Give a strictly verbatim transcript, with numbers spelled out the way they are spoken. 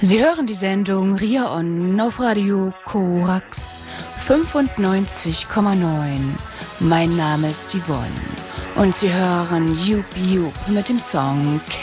Sie hören die Sendung Ria On auf Radio Korax fünfundneunzig Komma neun. Mein Name ist Yvonne und Sie hören Jup Jup mit dem Song